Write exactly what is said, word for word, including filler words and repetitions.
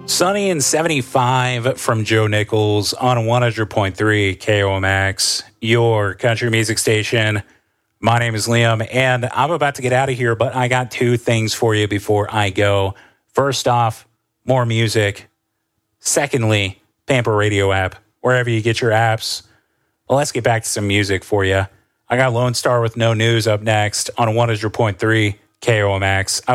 Sunny and seventy-five from Joe Nichols on one hundred point three K O M X, your country music station. My name is Liam, and I'm about to get out of here, but I got two things for you before I go. First off, more music. Secondly, Pamper Radio app, wherever you get your apps. Well, let's get back to some music for you. I got Lone Star with No News up next on one hundred point three K O M X.